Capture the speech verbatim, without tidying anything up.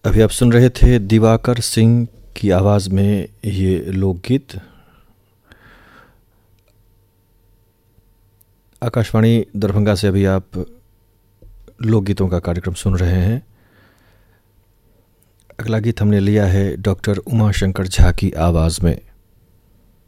अभी आप सुन रहे थे दिवाकर सिंह की आवाज़ में ये लोकगीत। आकाशवाणी दरभंगा से अभी आप लोकगीतों का कार्यक्रम सुन रहे हैं। अगला गीत हमने लिया है डॉक्टर उमा शंकर झा की आवाज़ में।